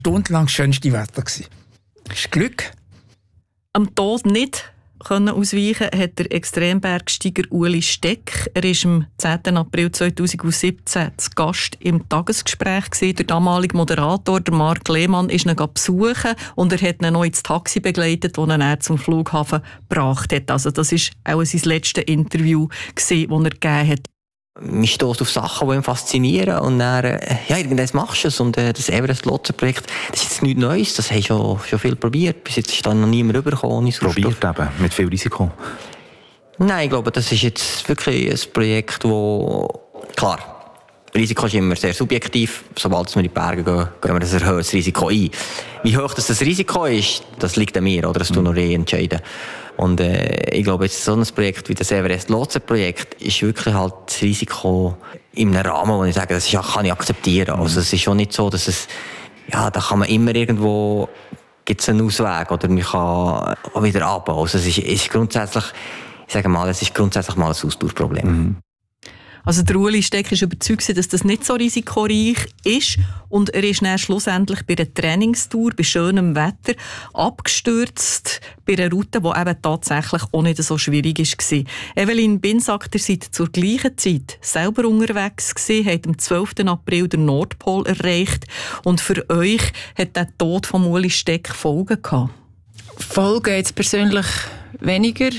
stundenlang das schönste Wetter. Das ist Glück. Am Tod nicht ausweichen hat der Extrembergsteiger Ueli Steck. Er war am 10. April 2017 zu Gast im Tagesgespräch. Der damalige Moderator, der Marc Lehmann, ist ihn besuchen und er hat ihn noch ins Taxi begleitet, das ihn zum Flughafen gebracht hat. Also das war auch sein letztes Interview, das er gegeben hat. Man stößt auf Sachen, die ihn faszinieren und dann, irgendwann machst du es. Und das Everest-Lotsen-Projekt, das ist jetzt nichts Neues, das haben schon viel probiert. Bis jetzt ist da noch niemand rübergekommen. Probiert eben, mit viel Risiko? Nein, ich glaube, das ist jetzt wirklich ein Projekt, wo, klar, Risiko ist immer sehr subjektiv. Sobald wir in die Berge gehen, gehen wir ein erhöhtes Risiko ein. Wie hoch das Risiko ist, das liegt an mir, oder? Das tun wir entscheiden. Und ich glaube, jetzt so ein Projekt wie das Everest-Lotsen-Projekt ist wirklich halt das Risiko in einem Rahmen, wo ich sage, das kann ich akzeptieren. Also es ist schon nicht so, dass es, da kann man immer irgendwo, gibt es einen Ausweg oder man kann auch wieder abbauen. Also es ist grundsätzlich, ich sage mal, es ist grundsätzlich mal ein Austauschproblem. Mhm. Also der Ueli Steck war überzeugt, dass das nicht so risikoreich ist und er ist dann schlussendlich bei einer Trainingstour bei schönem Wetter abgestürzt bei einer Route, die eben tatsächlich auch nicht so schwierig war. Evelyn Binsack, ihr seid zur gleichen Zeit selber unterwegs gewesen, habt am 12. April den Nordpol erreicht und für euch hat der Tod von Ueli Steck Folgen gehabt? Folgen jetzt persönlich weniger.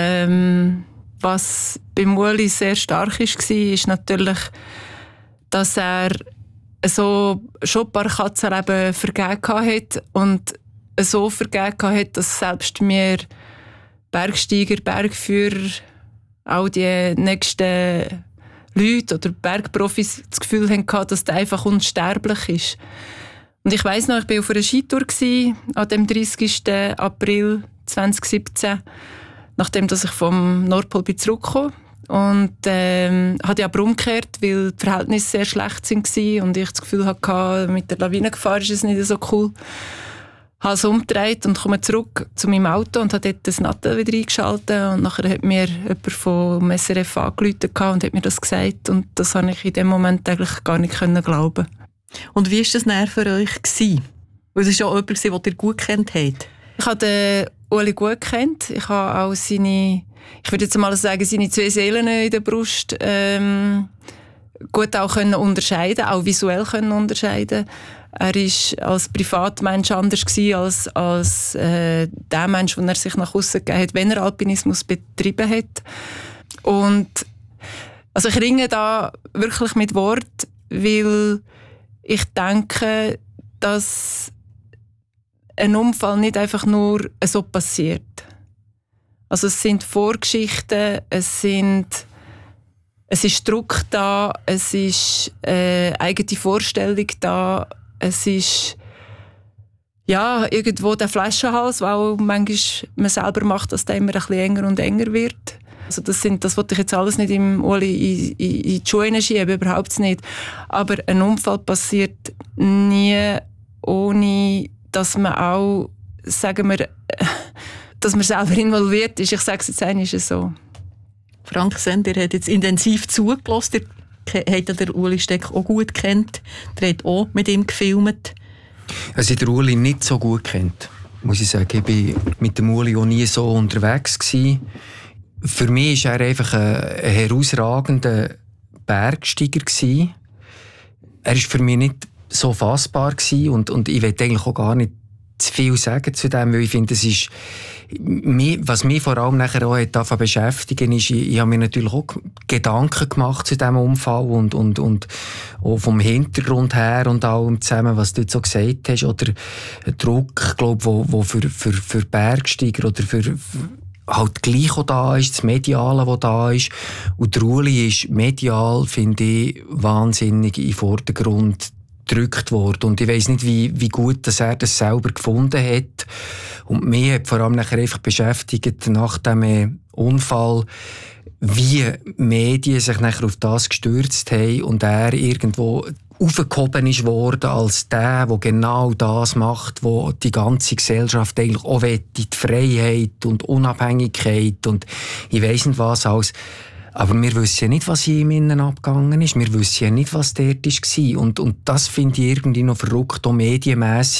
Was bei Ueli sehr stark war, ist natürlich, dass er so schon ein paar Katzenleben vergeben hat und so vergeben hat, dass selbst wir Bergsteiger, Bergführer, auch die nächsten Leute oder Bergprofis das Gefühl hatten, dass er einfach unsterblich ist. Und ich weiss noch, ich war auf einer Skitour an dem 30. April 2017, nachdem dass ich vom Nordpol zurückgekommen und hatte aber umgekehrt, weil die Verhältnisse sehr schlecht waren und ich das Gefühl hatte, mit der Lawinengefahr ist es nicht so cool. Ich habe es umgedreht und komme zurück zu meinem Auto und habe dort das Nattel wieder eingeschaltet und nachher hat mir jemand vom SRF angerufen und hat mir das gesagt und das konnte ich in dem Moment eigentlich gar nicht glauben. Und wie war das dann für euch? Weil es war ja jemand, den ihr gut kennt habt. Ich habe den Ueli gut kennt. Ich habe auch seine, ich würde jetzt mal sagen, seine 2 Seelen in der Brust gut auch können unterscheiden, auch visuell können unterscheiden. Er war als Privatmensch anders als der Mensch, den er sich nach aussen gegeben hat, wenn er Alpinismus betrieben hat. Und also ich ringe da wirklich mit Wort, weil ich denke, dass ein Unfall nicht einfach nur so passiert. Also es sind Vorgeschichten, es ist Druck da, es ist eigene Vorstellung da, es ist irgendwo der Flaschenhals, der auch manchmal man selber macht, dass der immer ein bisschen enger und enger wird. Also das wollte ich jetzt alles nicht im Ueli in die Schuhe schieben, überhaupt nicht. Aber ein Unfall passiert nie ohne, dass man auch, sagen wir, dass man selber involviert ist. Ich sage es jetzt einmal so. Frank Sender hat jetzt intensiv zugelassen. Ihr habt den Ueli Steck auch gut kennt. Ihr habt auch mit ihm gefilmt. Also ich den Ueli nicht so gut kennt, muss ich sagen. Ich war mit dem Ueli auch nie so unterwegs gewesen. Für mich war er einfach ein herausragender Bergsteiger gewesen. Er war für mich nicht so fassbar gewesen und ich will eigentlich auch gar nicht zu viel sagen zu dem, weil ich finde, das ist was mich vor allem nachher auch hat beschäftigen ist, ich habe mir natürlich auch Gedanken gemacht zu diesem Unfall und auch vom Hintergrund her und allem zusammen, was du jetzt so gesagt hast, oder Druck, glaube wo für Bergsteiger oder für halt gleich auch da ist, das Mediale, das da ist. Und der Ueli ist medial, finde ich, wahnsinnig in den Vordergrund gedrückt worden. Und ich weiss nicht, wie gut dass er das selber gefunden hat. Und mich hat vor allem nachher einfach beschäftigt, nach dem Unfall, wie Medien sich nachher auf das gestürzt haben und er irgendwo aufgehoben ist worden als der genau das macht, wo die ganze Gesellschaft eigentlich auch will, die Freiheit und Unabhängigkeit und ich weiss nicht was alles. Aber wir wissen ja nicht, was in ihm innen abgegangen ist. Wir wissen ja nicht, was dort war. Und das finde ich irgendwie noch verrückt, auch medienmässig.